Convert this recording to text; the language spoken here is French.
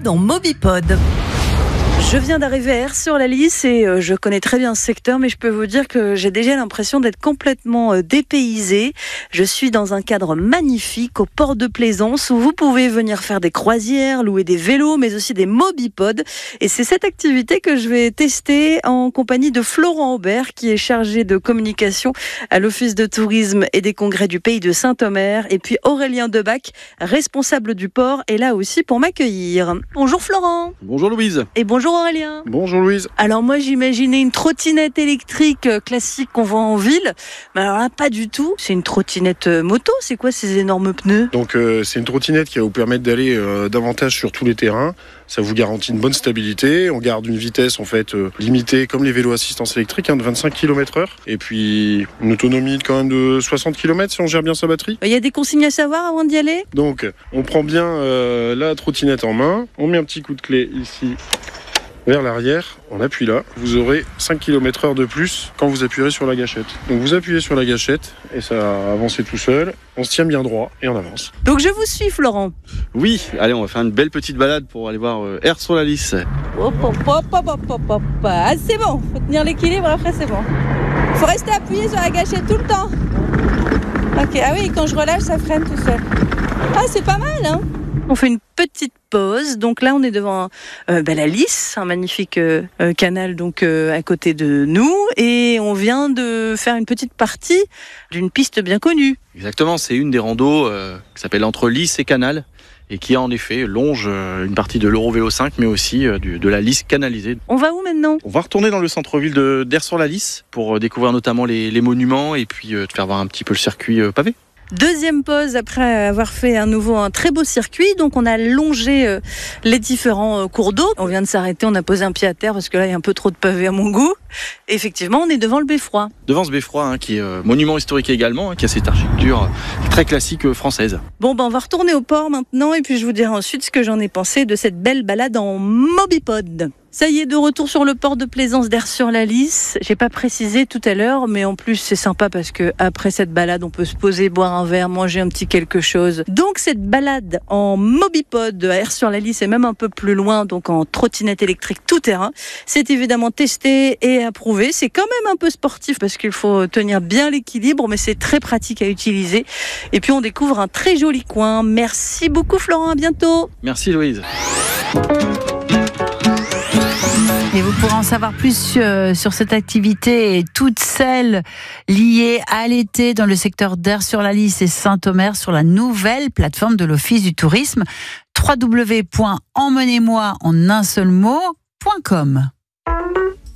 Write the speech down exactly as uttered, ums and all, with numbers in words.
balade en Mobipod. Je viens d'arriver à Aire-sur-la-Lys et euh, je connais très bien ce secteur, mais je peux vous dire que j'ai déjà l'impression d'être complètement euh, dépaysée. Je suis dans un cadre magnifique au port de Plaisance où vous pouvez venir faire des croisières, louer des vélos, mais aussi des mobipods. Et c'est cette activité que je vais tester en compagnie de Florent Aubert, qui est chargé de communication à l'Office de tourisme et des congrès du pays de Saint-Omer. Et puis Aurélien Debac, responsable du port, est là aussi pour m'accueillir. Bonjour Florent. Bonjour Louise. Et bonjour Aurélien. Bonjour Louise. Alors moi j'imaginais une trottinette électrique classique qu'on voit en ville, mais alors là pas du tout. C'est une trottinette moto, c'est quoi ces énormes pneus? Donc euh, c'est une trottinette qui va vous permettre d'aller euh, davantage sur tous les terrains. Ça vous garantit une bonne stabilité. On garde une vitesse en fait euh, limitée comme les vélos assistance électrique hein, de vingt-cinq kilomètres heure. Et puis une autonomie quand même de soixante kilomètres si on gère bien sa batterie. Il y a des consignes à savoir avant d'y aller? Donc on prend bien euh, la trottinette en main. On met un petit coup de clé ici vers l'arrière, on appuie là, vous aurez cinq kilomètres heure de plus quand vous appuierez sur la gâchette. Donc vous appuyez sur la gâchette et ça va avancer tout seul, on se tient bien droit et on avance. Donc je vous suis Florent. Oui, allez on va faire une belle petite balade pour aller voir euh, Aire-sur-la-Lys. Hop hop hop hop hop hop hop. Ah c'est bon, faut tenir l'équilibre après c'est bon. Faut rester appuyé sur la gâchette tout le temps. Ok, ah oui, quand je relâche ça freine tout seul. Ah c'est pas mal hein. On fait une petite pause. Donc là, on est devant euh, bah, la Lys, un magnifique euh, canal donc euh, à côté de nous, et on vient de faire une petite partie d'une piste bien connue. Exactement, c'est une des randos euh, qui s'appelle Entre Lys et Canal et qui en effet longe euh, une partie de l'Eurovélo cinq, mais aussi euh, du, de la Lys canalisée. On va où maintenant? On va retourner dans le centre-ville de, d'Aire-sur-la-Lys pour euh, découvrir notamment les, les monuments et puis euh, te faire voir un petit peu le circuit euh, pavé. Deuxième pause après avoir fait à nouveau un très beau circuit. Donc on a longé euh, les différents euh, cours d'eau. On vient de s'arrêter, on a posé un pied à terre parce que là il y a un peu trop de pavés à mon goût. Et effectivement, on est devant le beffroi. Devant ce beffroi hein, qui est euh, monument historique également, hein, qui a cette architecture euh, très classique euh, française. Bon ben on va retourner au port maintenant et puis je vous dirai ensuite ce que j'en ai pensé de cette belle balade en mobipod. Ça y est, de retour sur le port de Plaisance d'Aire-sur-la-Lys. J'ai pas précisé tout à l'heure, mais en plus c'est sympa parce que après cette balade, on peut se poser, boire un verre, manger un petit quelque chose. Donc cette balade en mobipod à Aire-sur-la-Lys et même un peu plus loin, donc en trottinette électrique tout terrain, c'est évidemment testé et approuvé. C'est quand même un peu sportif parce qu'il faut tenir bien l'équilibre, mais c'est très pratique à utiliser. Et puis on découvre un très joli coin. Merci beaucoup Florent, à bientôt. Merci Louise. Et vous pourrez en savoir plus euh, sur cette activité et toutes celles liées à l'été dans le secteur d'Aire-sur-la-Lys et Saint-Omer sur la nouvelle plateforme de l'Office du tourisme w w w point emmenez-moi en un seul mot point com.